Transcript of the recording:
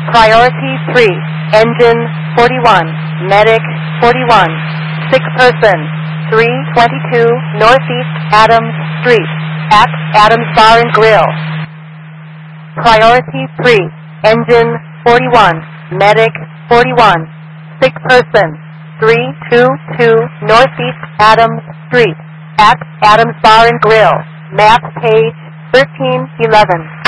Priority 3, Engine 41, Medic 41, sick person, 322 Northeast Adams Street, at Adams Bar and Grill. Priority 3, Engine 41, Medic 41, sick person, 322 Northeast Adams Street, at Adams Bar and Grill, map page 1311.